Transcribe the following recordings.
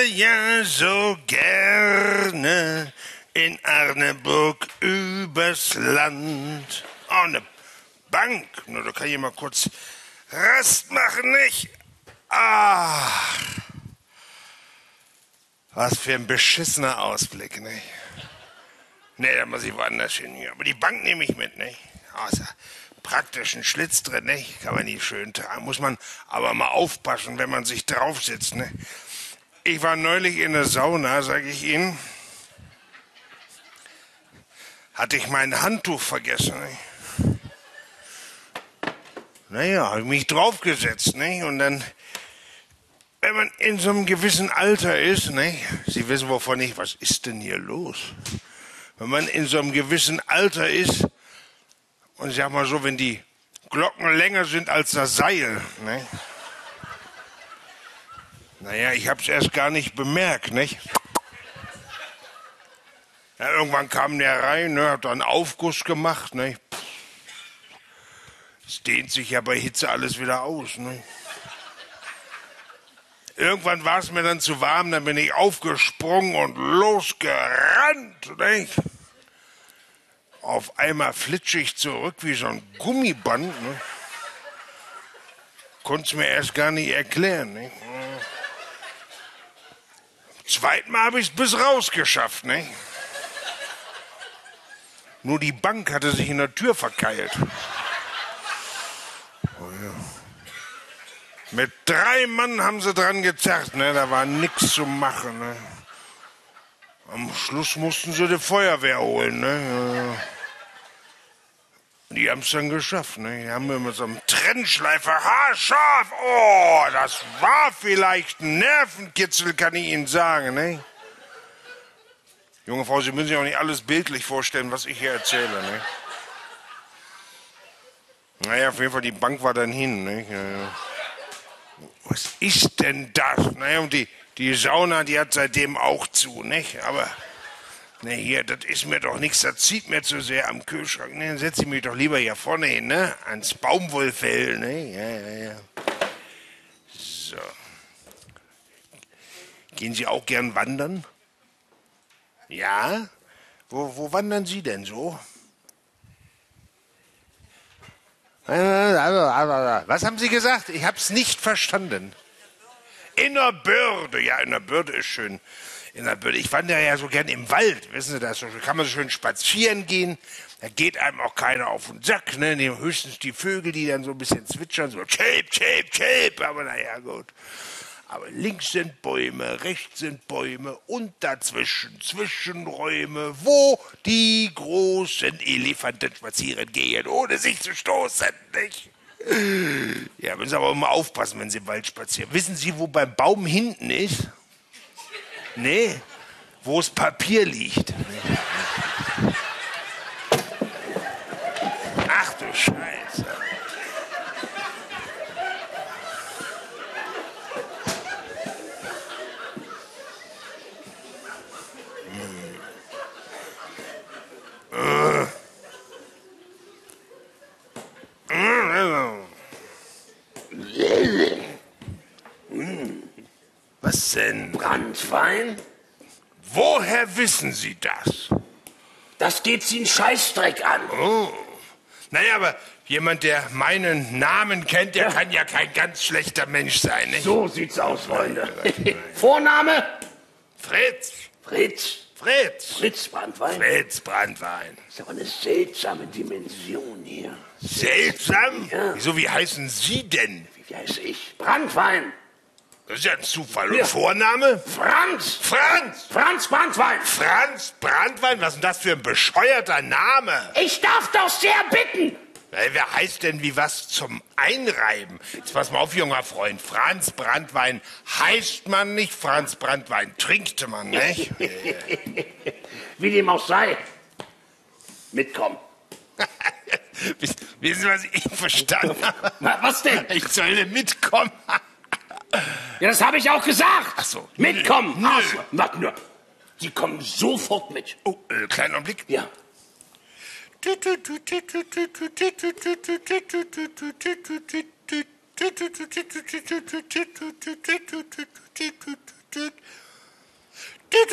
ja so gerne in Arneburg übers Land. Oh, ne Bank. Nur da kann ich mal kurz Rast machen, nicht? Ah. Was für ein beschissener Ausblick, nicht? Nee, da muss ich woanders hin. Aber die Bank nehme ich mit, nicht? Außer praktisch ein Schlitz drin, nicht? Kann man nicht schön tragen. Muss man aber mal aufpassen, wenn man sich draufsitzt, ne? Ich war neulich in der Sauna, sag ich Ihnen. Hatte ich mein Handtuch vergessen, nicht? Naja, habe ich mich draufgesetzt, nicht? Und dann, wenn man in so einem gewissen Alter ist, nicht? Sie wissen, wovon ich, was ist denn hier los? Wenn man in so einem gewissen Alter ist, und ich sag mal so, wenn die Glocken länger sind als das Seil, ne? Naja, ich hab's erst gar nicht bemerkt, nicht? Ja, irgendwann kam der rein, ne, hat dann Aufguss gemacht, ne? Es dehnt sich ja bei Hitze alles wieder aus, ne? Irgendwann war es mir dann zu warm, dann bin ich aufgesprungen und losgerannt, nicht? Auf einmal flitsche ich zurück wie so ein Gummiband, ne? Konnte es mir erst gar nicht erklären, nicht? Zweiten Mal habe ich es bis rausgeschafft, nicht? Nur die Bank hatte sich in der Tür verkeilt. Oh ja. Mit 3 Mann haben sie dran gezerrt, ne? Da war nichts zu machen, ne? Am Schluss mussten sie die Feuerwehr holen, ne? Die haben es dann geschafft, ne? Die haben mir mit so einem Trennschleifer haarscharf. Oh, das war vielleicht ein Nervenkitzel, kann ich Ihnen sagen, ne? Junge Frau, Sie müssen sich auch nicht alles bildlich vorstellen, was ich hier erzähle, ne? Naja, auf jeden Fall, die Bank war dann hin, ne? Ja. Was ist denn das? Naja, und die Sauna, die hat seitdem auch zu, nicht? Aber, ne, hier, das ist mir doch nichts, das zieht mir zu sehr am Kühlschrank. Ne, dann setze ich mich doch lieber hier vorne hin, ne? Ans Baumwollfell, ne? Ja. So. Gehen Sie auch gern wandern? Ja? Wo wandern Sie denn so? Was haben Sie gesagt? Ich habe es nicht verstanden. In der Börde. Ja, in der Börde ist schön. In der Börde. Ich wandere ja so gern im Wald. Wissen Sie das? Da kann man so schön spazieren gehen. Da geht einem auch keiner auf den Sack. Ne? Höchstens die Vögel, die dann so ein bisschen zwitschern. So chirp, chirp, chirp. Aber naja, gut. Aber links sind Bäume, rechts sind Bäume und dazwischen Zwischenräume, wo die großen Elefanten spazieren gehen, ohne sich zu stoßen, nicht? Ja, müssen aber immer aufpassen, wenn Sie im Wald spazieren. Wissen Sie, wo beim Baum hinten ist? Nee, wo das Papier liegt. Ach du Scheiße. Was denn? Branntwein? Woher wissen Sie das? Das geht Sie einen Scheißdreck an. Oh. Naja, aber jemand, der meinen Namen kennt, der kann ja kein ganz schlechter Mensch sein, nicht? So sieht's aus, Freunde. Vorname? Fritz. Fritz. Fritz. Fritz Branntwein. Fritz Branntwein. Das ist aber eine seltsame Dimension hier. Seltsam? Ja. Wieso, wie heißen Sie denn? Wie heiße ich? Branntwein. Das ist ja ein Zufall. Ja. Und Vorname? Franz. Franz. Franz Branntwein. Franz Branntwein? Was ist denn das für ein bescheuerter Name? Ich darf doch sehr bitten. Wer heißt denn wie was zum Einreiben? Jetzt pass mal auf, junger Freund. Franz Branntwein heißt man nicht, Franz Branntwein trinkte man, nicht? Wie dem auch sei. Mitkommen. Wissen Sie, was ich verstanden habe? Was denn? Ich soll mitkommen. Ja, das habe ich auch gesagt. Ach so. Mitkommen. Nö. Ach, warte nur. Sie kommen sofort mit. Oh, kleinen Augenblick. Ja.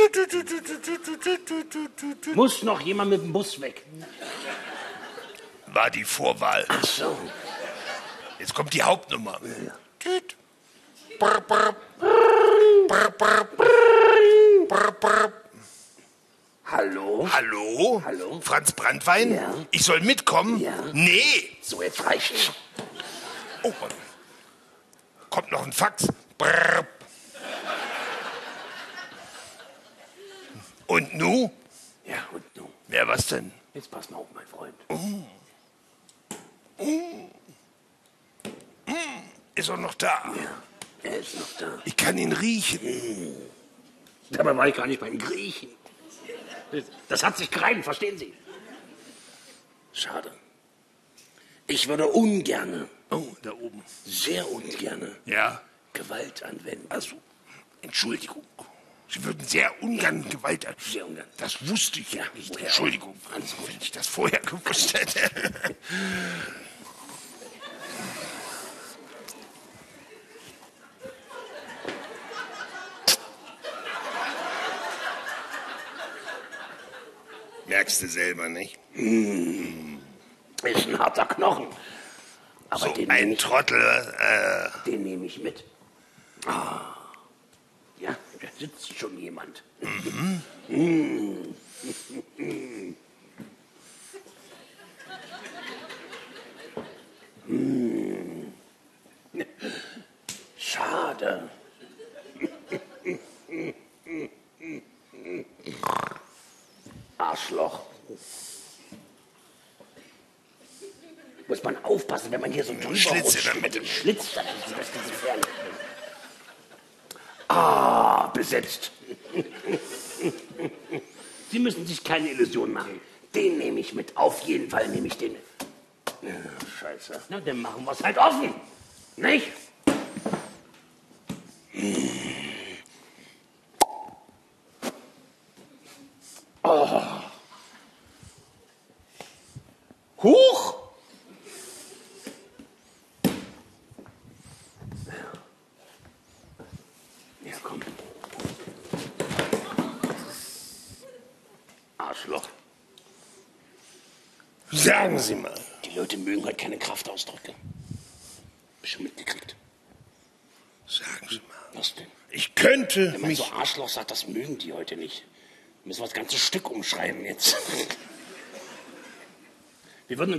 Muss noch jemand mit dem Bus weg? War die Vorwahl. Ach so. Jetzt kommt die Hauptnummer. Ja. Tüt. Brr, brr. Brr, brr. Brr, brr. Hallo? Hallo? Hallo? Franz Branntwein? Ja. Ich soll mitkommen? Ja. Nee. So, jetzt reicht's. Oh, kommt noch ein Fax. Brr. Und nu? Ja, und nun? Ja, was denn? Jetzt pass mal auf, mein Freund. Ist er noch da? Ja, er ist noch da. Ich kann ihn riechen. Dabei war ich gar nicht beim Griechen. Das hat sich gereimt, verstehen Sie? Schade. Ich würde ungerne, Oh, da oben. sehr ungerne, Ja. Gewalt anwenden. Also, Entschuldigung. Sie würden sehr ungern Gewalt an. Sehr ungern. Das wusste ich ja Ja, nicht. woher Entschuldigung, wenn ich das vorher gewusst hätte. Merkst du selber, nicht? Ist ein harter Knochen. Aber So den ein nehme ich, Trottel. den nehm ich mit. Ah. Ja, da sitzt schon jemand. Schade. Arschloch. Muss man aufpassen, wenn man hier so drüber Schlitz rutscht. in der Mitte. Schlitz, das ist gefährlich. Ah, besetzt. Sie müssen sich keine Illusionen machen. Den nehme ich mit. Auf jeden Fall nehme ich den mit. Ja, scheiße. Na, dann machen wir es halt offen. Nicht? Oh. Huch! Ja, komm. Arschloch. Sagen Sie mal. Die Leute mögen heute keine Kraftausdrücke. Schon mitgekriegt. Sagen Sie mal. Was denn? Ich könnte Wenn man mich... so Arschloch sagt, das mögen die heute nicht. Müssen wir das ganze Stück umschreiben jetzt. Wir würden